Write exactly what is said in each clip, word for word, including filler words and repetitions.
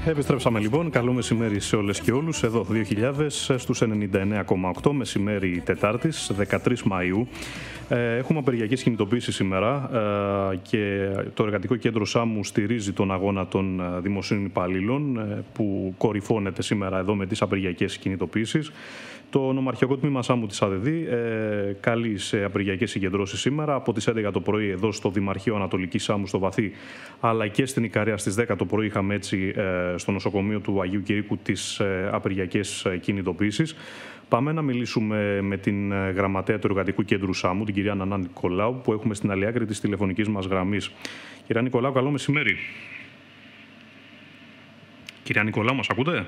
Επιστρέψαμε λοιπόν. Καλό μεσημέρι σε όλες και όλους. Εδώ δύο χιλιάδες στους ενενήντα εννέα κόμμα οκτώ, μεσημέρι Τετάρτης, δεκατρείς Μαΐου. Έχουμε απεργιακές κινητοποίησεις σήμερα και το Εργατικό Κέντρο Σάμου στηρίζει τον αγώνα των δημοσίων υπαλλήλων που κορυφώνεται σήμερα εδώ με τις απεργιακές κινητοποίησεις. Το νομαρχιακό τμήμα Σάμου της ΑΔΔ ε, καλεί σε απεργιακές συγκεντρώσεις σήμερα από τις έντεκα το πρωί εδώ στο Δημαρχείο Ανατολικής Σάμου στο Βαθύ, αλλά και στην Ικαρία στις δέκα το πρωί είχαμε έτσι ε, στο νοσοκομείο του Αγίου Κηρύκου τις ε, απεργιακές κινητοποίησεις. Πάμε να μιλήσουμε με την γραμματέα του Εργατικού Κέντρου Σάμου, την κυρία Νανά Νικολάου, που έχουμε στην άλλη άκρη της τηλεφωνικής μας γραμμής. Κυρία Νικολάου, καλό μεσημέρι. Κυρία Νικολάου, μας ακούτε?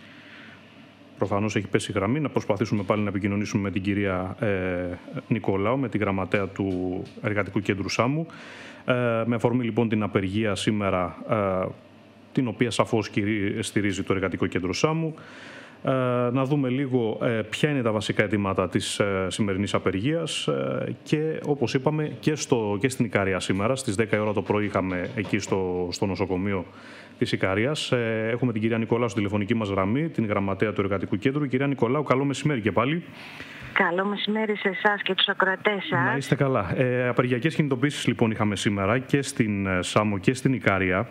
Προφανώς έχει πέσει η γραμμή. Να προσπαθήσουμε πάλι να επικοινωνήσουμε με την κυρία ε, Νικολάου, με τη γραμματέα του Εργατικού Κέντρου Σάμου. Ε, με αφορμή λοιπόν την απεργία σήμερα, ε, την οποία σαφώς στηρίζει το Εργατικό Κέντρο Σάμου. Ε, να δούμε λίγο ε, ποια είναι τα βασικά αιτήματα της ε, σημερινής απεργίας ε, και όπως είπαμε και, στο, και στην Ικαρία σήμερα. Στις δέκα η ώρα το πρωί είχαμε εκεί στο, στο νοσοκομείο της Ικαρίας. Ε, έχουμε την κυρία Νικολάου στη τηλεφωνική μας γραμμή, την γραμματέα του Εργατικού Κέντρου. Κυρία Νικολάου, καλό μεσημέρι και πάλι. Καλό μεσημέρι σε εσάς και τους ακροατές σας. Να είστε καλά. Ε, απεργιακές κινητοποίησεις λοιπόν είχαμε σήμερα και στην Σάμο και στην Ικαρία.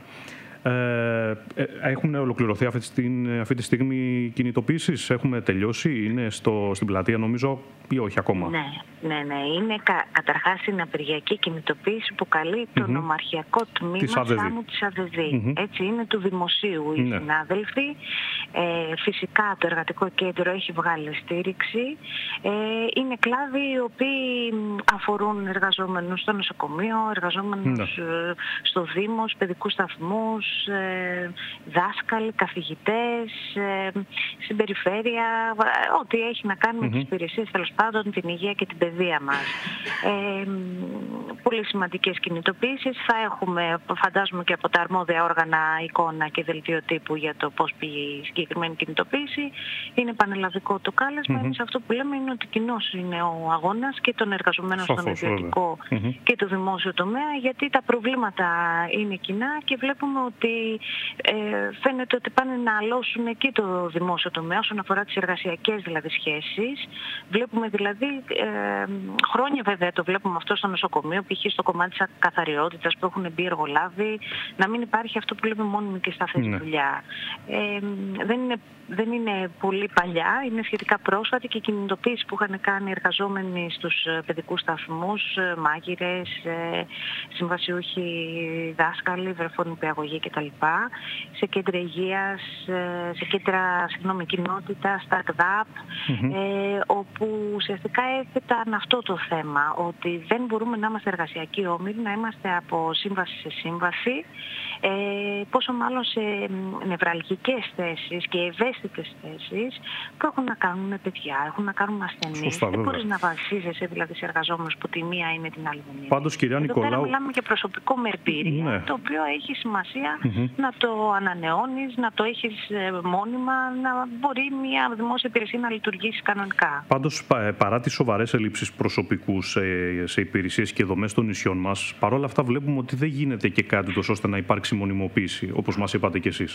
Ε, έχουν ολοκληρωθεί αυτή τη, αυτή τη στιγμή κινητοποίησεις, έχουμε τελειώσει, είναι στο, στην πλατεία νομίζω ή όχι ακόμα? Ναι, ναι, ναι. Είναι κα, καταρχάς είναι απεργιακή κινητοποίηση που καλεί το mm-hmm. νομαρχιακό τμήμα Σάμου της ΑΔΔ. Mm-hmm. Έτσι είναι του δημοσίου οι ναι. συνάδελφοι. Ε, φυσικά το Εργατικό Κέντρο έχει βγάλει στήριξη. Ε, είναι κλάδοι οι οποίοι αφορούν εργαζόμενους στο νοσοκομείο, εργαζόμενους ναι. στο Δήμο, παιδικούς σταθμούς, δάσκαλοι, καθηγητές, στην περιφέρεια, ό,τι έχει να κάνει mm-hmm. με τις υπηρεσίες, τέλος πάντων, την υγεία και την παιδεία μας. Ε, πολύ σημαντικές κινητοποίησεις. Θα έχουμε, φαντάζομαι, και από τα αρμόδια όργανα εικόνα και δελτίο τύπου για το πώς πήγε η συγκεκριμένη κινητοποίηση. Είναι πανελλαδικό το κάλεσμα. Mm-hmm. Εμείς αυτό που λέμε είναι ότι κοινός είναι ο αγώνας και των εργαζομένων στον ιδιωτικό mm-hmm. και το δημόσιο τομέα, γιατί τα προβλήματα είναι κοινά και βλέπουμε ότι ότι ε, φαίνεται ότι πάνε να αλώσουν εκεί το δημόσιο τομέα όσον αφορά τις εργασιακές δηλαδή σχέσεις. Βλέπουμε δηλαδή, ε, χρόνια βέβαια το βλέπουμε αυτό στο νοσοκομείο, π.χ. στο κομμάτι της ακαθαριότητας που έχουν μπει εργολάβοι, να μην υπάρχει αυτό που λέμε μόνιμη και σταθερή ναι. δουλειά. Ε, δεν είναι Δεν είναι πολύ παλιά, είναι σχετικά πρόσφατη και οι κινητοποίησεις που είχαν κάνει εργαζόμενοι στους παιδικούς σταθμούς, μάγειρες, συμβασιούχοι δάσκαλοι, βρεφονιπιαγωγοί κτλ. Σε κέντρα υγείας, σε κέντρα συγγνώμη, κοινότητα, startup, mm-hmm. ε, όπου ουσιαστικά έφεταν αυτό το θέμα, ότι δεν μπορούμε να είμαστε εργασιακοί όμιλοι, να είμαστε από σύμβαση σε σύμβαση, ε, πόσο μάλλον σε νευραλγικές θέσεις και ευαίσθητες θέσεις που έχουν να κάνουν με παιδιά, έχουν να κάνουν με ασθενείς. Δεν μπορείς να βασίζεσαι δηλαδή σε εργαζόμενους που τη μία είναι την άλλη μία. Πάντως, κυρία Νικολάου, εδώ πέρα μιλάμε για προσωπικό με εμπειρία, ναι. το οποίο έχει σημασία mm-hmm. να το ανανεώνεις, να το έχεις μόνιμα, να μπορεί μια δημόσια υπηρεσία να λειτουργήσει κανονικά. Πάντως, παρά τις σοβαρές ελλείψεις προσωπικού σε, σε υπηρεσίες και δομές των νησιών μας, παρόλα αυτά βλέπουμε ότι δεν γίνεται και κάτι τόσο ώστε να υπάρξει μονιμοποίηση, όπως μας είπατε κι εσείς.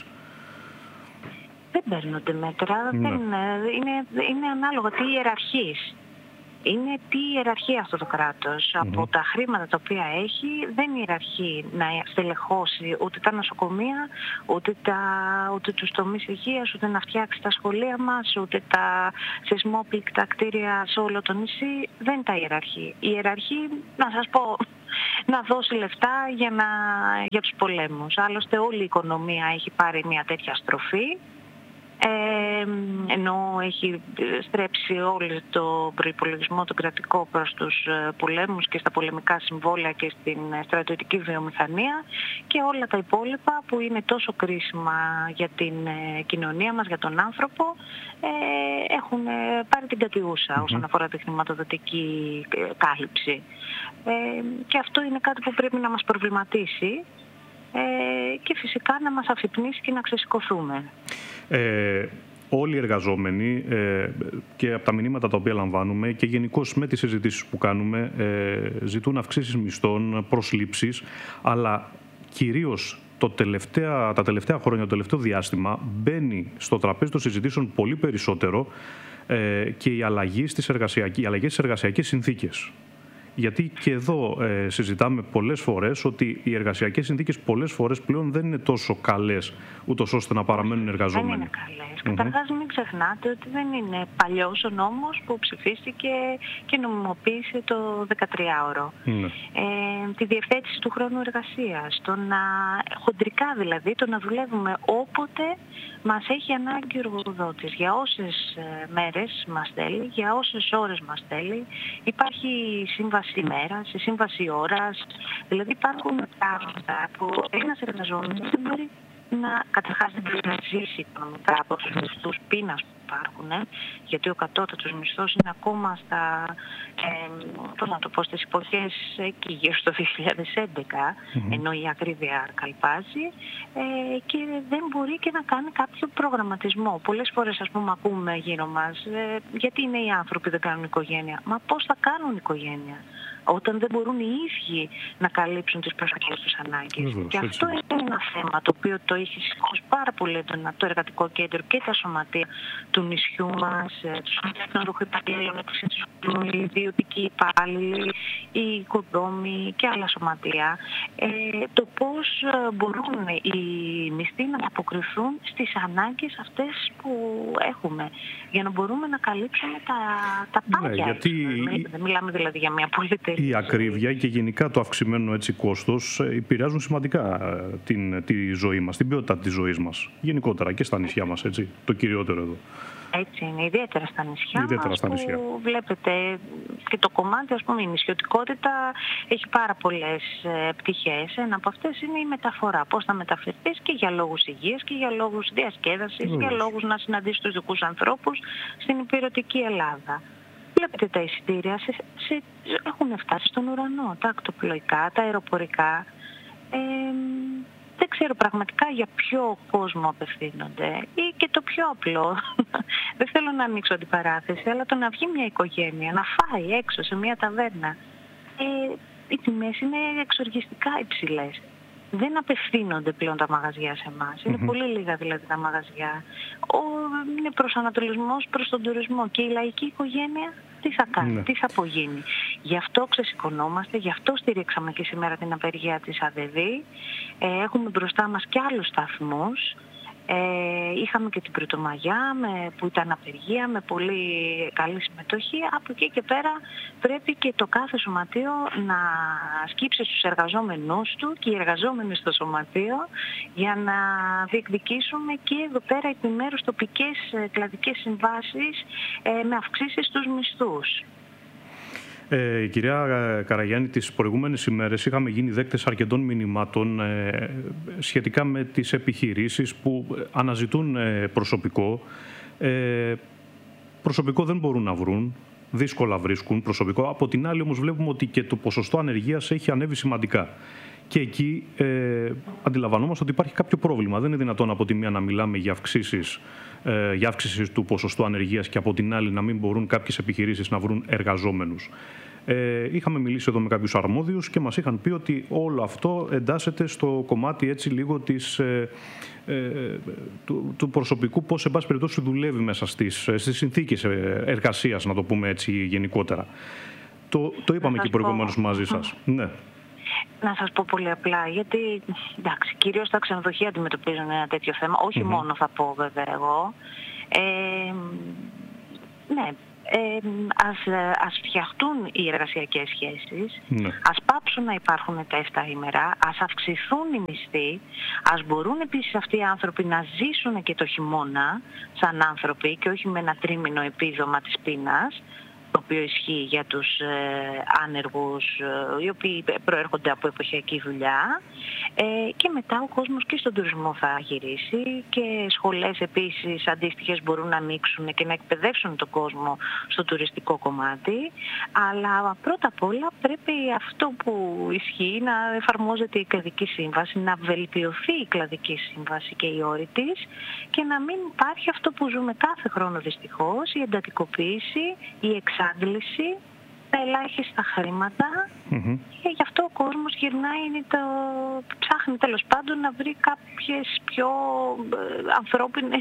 Δεν παίρνονται μέτρα, ναι. δεν, είναι, είναι ανάλογα τι ιεραρχείς. Είναι τι ιεραρχεί αυτό το κράτος. Mm-hmm. Από τα χρήματα τα οποία έχει δεν ιεραρχεί να στελεχώσει ούτε τα νοσοκομεία, ούτε, τα, ούτε τους τομείς υγείας, ούτε να φτιάξει τα σχολεία μας, ούτε τα σεισμόπληκτα κτίρια σε όλο το νησί. Δεν τα ιεραρχεί. Η ιεραρχεί, να σας πω, να δώσει λεφτά για, να, για τους πολέμους. Άλλωστε όλη η οικονομία έχει πάρει μια τέτοια στροφή. Ε, ενώ έχει στρέψει όλο το προϋπολογισμό τον κρατικό προς τους πολέμους και στα πολεμικά συμβόλαια και στην στρατιωτική βιομηχανία και όλα τα υπόλοιπα που είναι τόσο κρίσιμα για την κοινωνία μας, για τον άνθρωπο, ε, έχουν πάρει την κατιούσα mm-hmm. όσον αφορά τη χρηματοδοτική κάλυψη. Ε, και αυτό είναι κάτι που πρέπει να μας προβληματίσει ε, και φυσικά να μας αφυπνίσει και να ξεσηκωθούμε. Ε, όλοι οι εργαζόμενοι ε, και από τα μηνύματα τα οποία λαμβάνουμε και γενικώς με τις συζητήσεις που κάνουμε ε, ζητούν αυξήσεις μισθών, προσλήψεις, αλλά κυρίως το τελευταία, τα τελευταία χρόνια, το τελευταίο διάστημα μπαίνει στο τραπέζι των συζητήσεων πολύ περισσότερο ε, και η αλλαγή στις εργασιακές, οι αλλαγές στις εργασιακές συνθήκες. Γιατί και εδώ ε, συζητάμε πολλές φορές ότι οι εργασιακές συνθήκες πολλές φορές πλέον δεν είναι τόσο καλές, ούτως ώστε να παραμένουν εργαζόμενοι. Δεν είναι καλές. Mm-hmm. Καταρχάς μην ξεχνάτε ότι δεν είναι παλιός ο νόμος που ψηφίστηκε και νομιμοποίησε το δεκατριάωρο. Mm-hmm. Ε, τη διευθέτηση του χρόνου εργασίας, το να, χοντρικά δηλαδή, το να δουλεύουμε όποτε μας έχει ανάγκη ο εργοδότης, για όσες μέρες μας θέλει, για όσες ώρες μας θέλει. Υπάρχει σύμβαση ημέρας, σύμβαση ώρας, δηλαδή υπάρχουν πράγματα που ένας εργαζόμενος δεν μπορεί να, καταρχάς δεν μπορεί να ζήσει οικονομικά από τους μισθούς πείνας που υπάρχουν, ε, γιατί ο κατώτατος μισθός είναι ακόμα στα, ε, πώς να το πω, στις εποχές εκεί γύρω στο δύο χιλιάδες έντεκα, mm-hmm. ενώ η ακρίβεια καλπάζει, ε, και δεν μπορεί και να κάνει κάποιο προγραμματισμό. Πολλές φορές, ας πούμε, ακούμε γύρω μας, ε, γιατί είναι οι άνθρωποι δεν κάνουν οικογένεια. Μα πώς θα κάνουν οικογένεια όταν δεν μπορούν οι ίδιοι να καλύψουν τις προσωπικές τους ανάγκες? Mm-hmm. Και αυτό είναι ένα θέμα το οποίο το έχει σηκώσει πάρα πολύ έντονα το Εργατικό Κέντρο και τα σωματεία του νησιού μας, τους ανθρώπους υπαλλήλων, οι ιδιωτικοί υπάλληλοι, οι οικοδόμοι και άλλα σωματεία, ε, το πώς μπορούν οι μισθοί να αποκριθούν στις ανάγκες αυτές που έχουμε, για να μπορούμε να καλύψουμε τα, τα πάντα. Ναι, γιατί δεν μιλάμε δηλαδή για μια πολυτερή. Η ακρίβεια και γενικά το αυξημένο έτσι κόστος επηρεάζουν σημαντικά την, τη ζωή μας, την ποιότητα της ζωής μας, γενικότερα και στα νησιά μας, έτσι, το κυριότερο εδώ. Έτσι είναι, ιδιαίτερα στα νησιά ιδιαίτερα μας, στα νησιά. Που βλέπετε και το κομμάτι, ας πούμε, η νησιωτικότητα έχει πάρα πολλές ε, πτυχές. Ένα από αυτές είναι η μεταφορά. Πώς θα μεταφερθείς και για λόγους υγείας και για λόγους διασκέδασης, mm. για λόγους να συναντήσεις τους δικούς ανθρώπους στην υπηρετική Ελλάδα. Βλέπετε τα εισιτήρια σε, σε, έχουν φτάσει στον ουρανό, τα ακτοπλοϊκά, τα αεροπορικά. Ε, δεν ξέρω πραγματικά για ποιο κόσμο απευθύνονται, ή και το πιο απλό. Δεν θέλω να ανοίξω αντιπαράθεση, αλλά το να βγει μια οικογένεια, να φάει έξω σε μια ταβέρνα. Ε, οι τιμές είναι εξοργιστικά υψηλές. Δεν απευθύνονται πλέον τα μαγαζιά σε εμάς. Είναι mm-hmm. πολύ λίγα δηλαδή τα μαγαζιά. Ο, είναι προσανατολισμός προς τον τουρισμό. Και η λαϊκή οικογένεια τι θα κάνει, mm-hmm. τι θα απογίνει. Γι' αυτό ξεσηκωνόμαστε, γι' αυτό στηρίξαμε και σήμερα την απεργία της ΑΔΕΔ. Ε, έχουμε μπροστά μας και άλλους σταθμούς. Ε, είχαμε και την Πρωτομαγιά με, που ήταν απεργία με πολύ καλή συμμετοχή. Από εκεί και πέρα πρέπει και το κάθε σωματείο να σκύψει στους εργαζόμενους του και οι εργαζόμενοι στο σωματείο για να διεκδικήσουμε και εδώ πέρα επιμέρους τοπικές κλαδικές συμβάσεις ε, με αυξήσεις στους μισθούς. Ε, κυρία Καραγιάννη, τις προηγούμενες ημέρες είχαμε γίνει δέκτες αρκετών μηνυμάτων ε, σχετικά με τις επιχειρήσεις που αναζητούν ε, προσωπικό. Ε, προσωπικό δεν μπορούν να βρουν, δύσκολα βρίσκουν προσωπικό. Από την άλλη όμως βλέπουμε ότι και το ποσοστό ανεργίας έχει ανέβει σημαντικά. Και εκεί ε, αντιλαμβανόμαστε ότι υπάρχει κάποιο πρόβλημα. Δεν είναι δυνατόν από τη μία να μιλάμε για αυξήσεις, ε, για αύξηση του ποσοστού ανεργίας και από την άλλη να μην μπορούν κάποιες επιχειρήσεις να βρουν εργαζόμενους. Ε, είχαμε μιλήσει εδώ με κάποιους αρμόδιους και μας είχαν πει ότι όλο αυτό εντάσσεται στο κομμάτι έτσι λίγο της, ε, ε, του, του προσωπικού, πώς σε πάση περιπτώσει δουλεύει μέσα στις, στις συνθήκες εργασίας, να το πούμε έτσι γενικότερα. Το, το είπαμε και προηγουμένως μαζί σας. Ναι. Να σας πω πολύ απλά, γιατί εντάξει, κυρίως τα ξενοδοχεία αντιμετωπίζουν ένα τέτοιο θέμα, όχι mm-hmm. μόνο θα πω βέβαια εγώ. Ε, ναι, ε, ας, ας φτιαχτούν οι εργασιακές σχέσεις, mm-hmm. ας πάψουν να υπάρχουν τα εφτά ημέρα, ας αυξηθούν οι μισθοί, ας μπορούν επίσης αυτοί οι άνθρωποι να ζήσουν και το χειμώνα σαν άνθρωποι και όχι με ένα τρίμηνο επίδομα της πείνας, το οποίο ισχύει για τους ε, άνεργους ε, οι οποίοι προέρχονται από εποχιακή δουλειά, ε, και μετά ο κόσμος και στον τουρισμό θα γυρίσει και σχολές επίσης αντίστοιχες μπορούν να ανοίξουν και να εκπαιδεύσουν τον κόσμο στο τουριστικό κομμάτι, αλλά πρώτα απ' όλα πρέπει αυτό που ισχύει να εφαρμόζεται η κλαδική σύμβαση, να βελτιωθεί η κλαδική σύμβαση και οι όροι της και να μην υπάρχει αυτό που ζούμε κάθε χρόνο δυστυχώς, η εντατικοποίηση, η εξάντληση τα ελάχιστα χρήματα mm-hmm. και γι' αυτό ο κόσμος γυρνάει, το... ψάχνει τέλος πάντων να βρει κάποιες πιο ανθρώπινες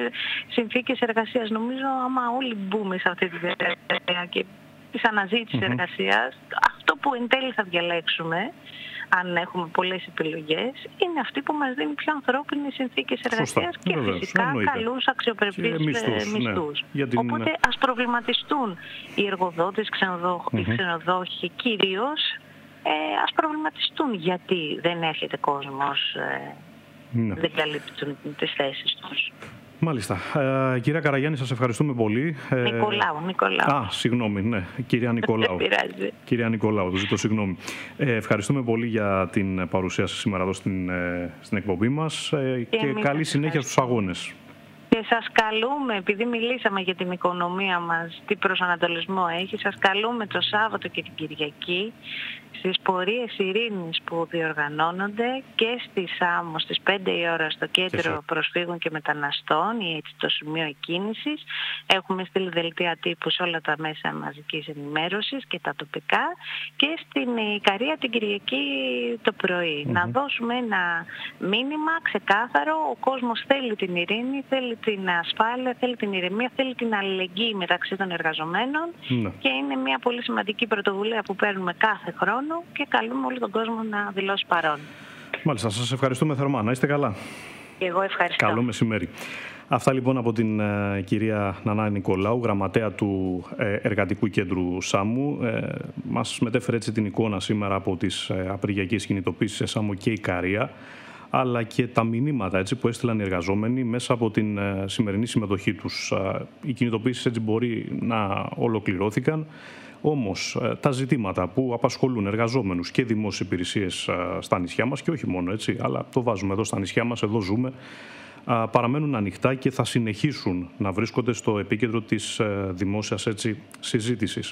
συνθήκες εργασίας. Νομίζω άμα όλοι μπούμε σε αυτή τη διαδικασία και της αναζήτησης mm-hmm. εργασίας, αυτό που εν τέλει θα διαλέξουμε, αν έχουμε πολλές επιλογές, είναι αυτή που μας δίνει πιο ανθρώπινες συνθήκες εργασίας και Βεβαίως, φυσικά εννοείται. καλούς αξιοπρεπείς μισθούς. μισθούς. Ναι. Την... Οπότε ας προβληματιστούν οι εργοδότες, ξενοδόχοι, mm-hmm. οι ξενοδόχοι κυρίως, ε, ας προβληματιστούν γιατί δεν έρχεται κόσμος, ε, ναι. δεν καλύπτουν τις θέσεις τους. Μάλιστα. Ε, κυρία Καραγιάννη, σας ευχαριστούμε πολύ. Νικολάου, Νικολάου. Α, συγγνώμη, ναι. Κυρία Νικολάου. Δεν πειράζει. Κυρία Νικολάου, το ζητώ συγγνώμη. Ε, ευχαριστούμε πολύ για την παρουσία σας σήμερα εδώ στην, στην εκπομπή μας ε, και, και καλή συνέχεια στους αγώνες. Και σας καλούμε, επειδή μιλήσαμε για την οικονομία μας, τι προσανατολισμό έχει, σας καλούμε το Σάββατο και την Κυριακή στις πορείες ειρήνης που διοργανώνονται και στη Σάμο στις πέντε η ώρα στο Κέντρο Προσφύγων και Μεταναστών ή έτσι το σημείο εκκίνησης. Έχουμε στείλει δελτία τύπου σε όλα τα μέσα μαζικής ενημέρωσης και τα τοπικά και στην Ικαρία την Κυριακή το πρωί. Mm-hmm. Να δώσουμε ένα μήνυμα ξεκάθαρο, ο κόσμος θέλει την ειρήνη, θέλει την ασφάλεια, θέλει την ηρεμία, θέλει την αλληλεγγύη μεταξύ των εργαζομένων mm-hmm. και είναι μια πολύ σημαντική πρωτοβουλία που παίρνουμε κάθε χρόνο και καλούμε όλο τον κόσμο να δηλώσει παρόν. Μάλιστα, σας ευχαριστούμε θερμά. Να είστε καλά. Και εγώ ευχαριστώ. Καλό μεσημέρι. Αυτά λοιπόν από την uh, κυρία Νανά Νικολάου, γραμματέα του uh, Εργατικού Κέντρου Σάμου. Uh, μας μετέφερε έτσι την εικόνα σήμερα από τις uh, απεργιακές κινητοποίησεις σε Σάμο και Ικαρία, αλλά και τα μηνύματα έτσι, που έστειλαν οι εργαζόμενοι μέσα από την uh, σημερινή συμμετοχή τους. Uh, οι κινητοποίησεις έτσι μπορεί να ολοκληρώθηκαν. Όμως τα ζητήματα που απασχολούν εργαζόμενους και δημόσιες υπηρεσίες στα νησιά μας και όχι μόνο έτσι, αλλά το βάζουμε εδώ στα νησιά μας, εδώ ζούμε, παραμένουν ανοιχτά και θα συνεχίσουν να βρίσκονται στο επίκεντρο της δημόσιας έτσι, συζήτησης.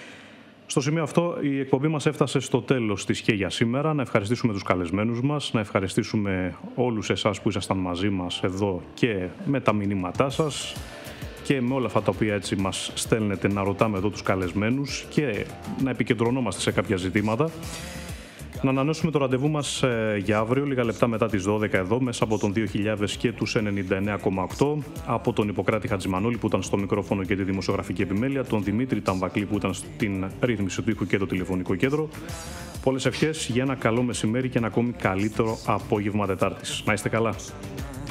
Στο σημείο αυτό η εκπομπή μας έφτασε στο τέλος της και για σήμερα. Να ευχαριστήσουμε τους καλεσμένους μας, να ευχαριστήσουμε όλους εσάς που ήσασταν μαζί μας εδώ και με τα μηνύματά σας και με όλα αυτά τα οποία έτσι μας στέλνετε να ρωτάμε εδώ τους καλεσμένους και να επικεντρωνόμαστε σε κάποια ζητήματα. Να ανανεώσουμε το ραντεβού μας ε, για αύριο, λίγα λεπτά μετά τις δώδεκα εδώ, μέσα από τον δύο χιλιάδες και τους ενενήντα εννέα κόμμα οκτώ, από τον Ιπποκράτη Χατζημανόλη που ήταν στο μικρόφωνο και τη δημοσιογραφική επιμέλεια, τον Δημήτρη Ταμβακλή που ήταν στην ρύθμιση του ήχου και το τηλεφωνικό κέντρο. Πολλές ευχές για ένα καλό μεσημέρι και ένα ακόμη καλύτερο απόγευμα Τετάρτης. Να είστε καλά.